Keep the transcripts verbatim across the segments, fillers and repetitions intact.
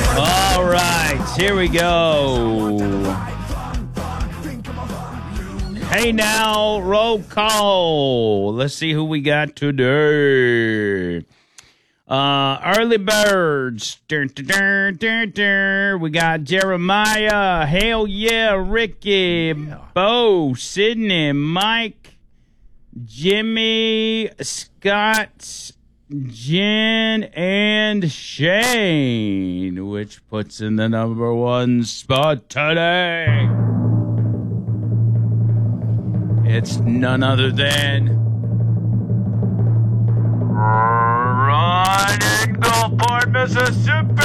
All right, here we go. Hey now, roll call. Let's see who we got today. Uh, early birds. Dun, dun, dun, dun, dun. We got Jeremiah. Hell yeah, Ricky, yeah. Bo, Sydney, Mike, Jimmy, Scott, Jen, and Shane, which puts in the number one spot today. It's none other than Ron in Gulfport, Mississippi.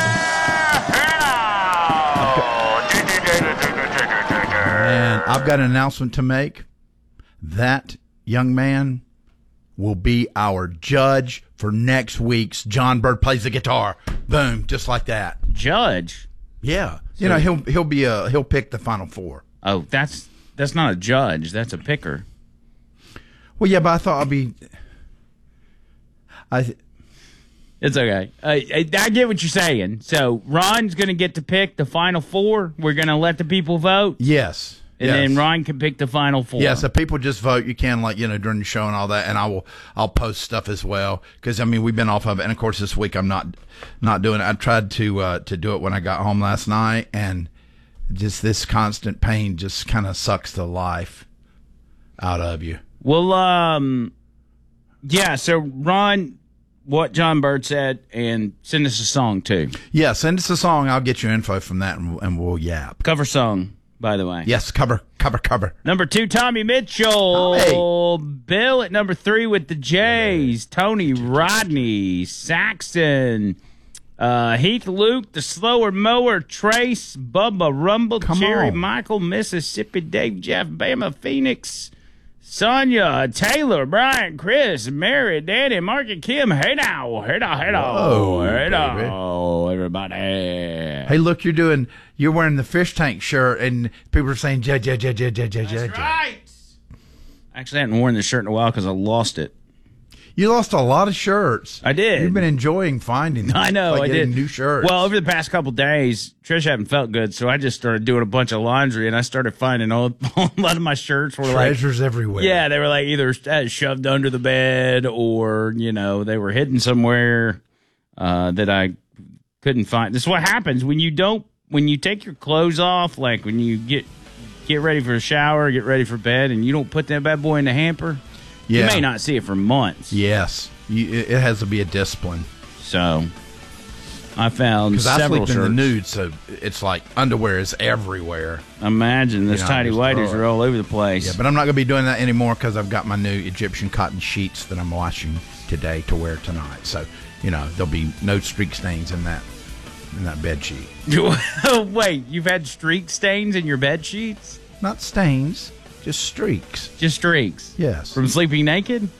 And I've got an announcement to make. That young man will be our judge for next week's John Bird Plays the Guitar. Boom, just like that. Judge? Yeah. You know, he'll he'll be a he'll pick the final four. Oh, that's that's not a judge, that's a picker. Well, yeah, but I thought I'd be I th- It's okay. I, I, I get what you're saying. So Ron's going to get to pick the final four. We're going to let the people vote. Yes. And yes. then Ron can pick the final four. Yeah, so people just vote. You can, like, you know, during the show and all that, and I will, I'll post stuff as well because I mean we've been off of it, and of course this week I'm not, not doing it. I tried to uh, to do it when I got home last night, and just this constant pain just kind of sucks the life out of you. Well, um, yeah. So Ron, what John Bird said, and send us a song too. Yeah, send us a song. I'll get you info from that, and, and we'll yap. Cover song. By the way. Yes, cover, cover, cover. Number two, Tommy Mitchell. Hey. Bill at number three with the Jays. Tony Rodney. Saxon. Uh, Heath Luke, the slower mower. Trace. Bubba Rumble. Come Jerry on. Michael. Mississippi Dave. Jeff. Bama Phoenix. Sonia. Taylor. Brian. Chris. Mary. Danny. Mark and Kim. Hey now. Hey now. Hey now. Whoa, hey baby. now. Everybody. Hey, look, you're doing... You're wearing the fish tank shirt, and people are saying, "J J J J J J J." That's right. Actually, I hadn't worn this shirt in a while because I lost it. You lost a lot of shirts. I did. You've been enjoying finding them. I know, like I getting did. New shirts. Well, over the past couple days, Trish hadn't felt good, so I just started doing a bunch of laundry, and I started finding all, a lot of my shirts were treasures like, everywhere. Yeah, they were like either shoved under the bed or you know they were hidden somewhere uh, that I couldn't find. This is what happens when you don't. When you take your clothes off, like when you get get ready for a shower, get ready for bed, and you don't put that bad boy in the hamper, yeah. you may not see it for months. Yes, you, it has to be a discipline. So I found because I several sleep in shirts. the nude, so it's like underwear is everywhere. Imagine those You know, tidy just whities throw it. are all over the place. Yeah, but I'm not going to be doing that anymore because I've got my new Egyptian cotton sheets that I'm washing today to wear tonight. So you know there'll be no streak stains in that. In that bed sheet. Wait, you've had streak stains in your bed sheets? Not stains, just streaks. Just streaks? Yes. From sleeping naked?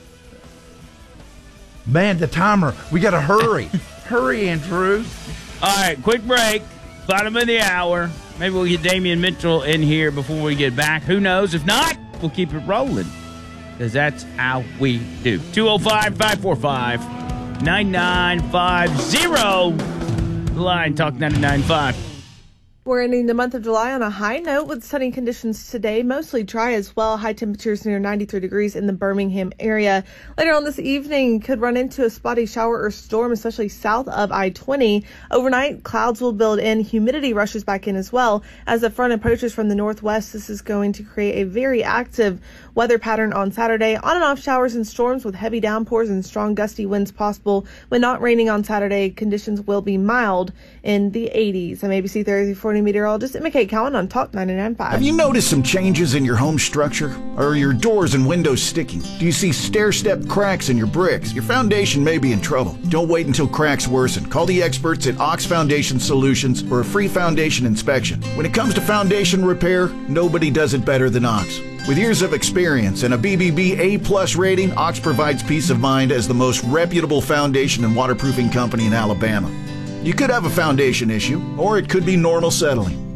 Man, the timer. We got to hurry. Hurry, Andrew. All right, quick break. Bottom of the hour. Maybe we'll get Damian Mitchell in here before we get back. Who knows? If not, we'll keep it rolling. Because that's how we do. two oh five, five four five, nine nine five zero. Line Talk ninety-nine point five. We're ending the month of July on a high note with sunny conditions today, mostly dry as well. High temperatures near ninety-three degrees in the Birmingham area. Later on this evening, could run into a spotty shower or storm, especially south of I twenty. Overnight, clouds will build in. Humidity rushes back in as well. As the front approaches from the northwest, this is going to create a very active weather pattern on Saturday. On and off showers and storms with heavy downpours and strong gusty winds possible. When not raining on Saturday, conditions will be mild in the eighties. I'm A B C thirty-four meteorologist Emma Kate Cowan on Talk ninety-nine point five. Have you noticed some changes in your home structure? Are your doors and windows sticking? Do you see stair-step cracks in your bricks? Your foundation may be in trouble. Don't wait until cracks worsen. Call the experts at Ox Foundation Solutions for a free foundation inspection. When it comes to foundation repair, nobody does it better than Ox. With years of experience and a B B B A plus rating, Ox provides peace of mind as the most reputable foundation and waterproofing company in Alabama. You could have a foundation issue, or it could be normal settling.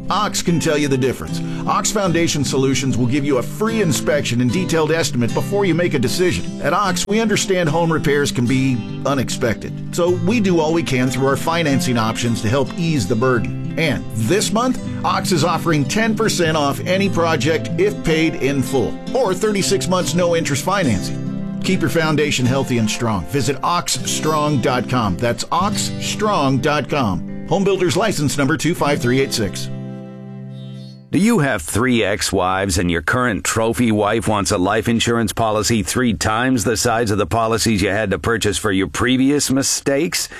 Ox can tell you the difference. Ox Foundation Solutions will give you a free inspection and detailed estimate before you make a decision. At Ox, we understand home repairs can be unexpected, so we do all we can through our financing options to help ease the burden. And this month, Ox is offering ten percent off any project if paid in full, or thirty-six months no interest financing. Keep your foundation healthy and strong. Visit ox strong dot com. That's ox strong dot com. Home Builders License Number two five three eight six. Do you have three ex-wives and your current trophy wife wants a life insurance policy three times the size of the policies you had to purchase for your previous mistakes?